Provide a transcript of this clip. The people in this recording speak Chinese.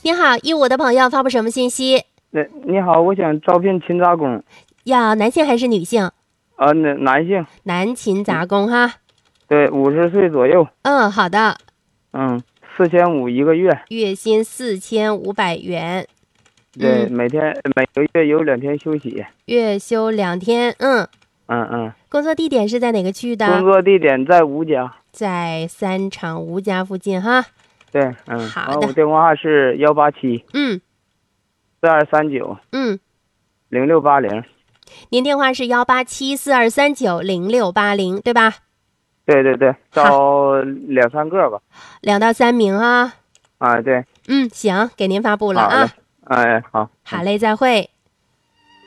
您好，15的朋友发布什么信息？ 你好，我想招聘勤杂工。 要男性还是女性？ 男性。 男勤杂工哈。 对，50岁左右。 好的。 4500一个月， 月薪4500元。 对，每个月有2天休息， 月休2天。工作地点是在哪个区域的？ 工作地点在吴家， 在三厂吴家附近哈。 对， 好的。 我电话号是18742390680。 您电话是18742390680，对吧？ 对，招2、3个吧。 2到3名啊。 对。 行，给您发布了啊。 好嘞，好。 好嘞，再会。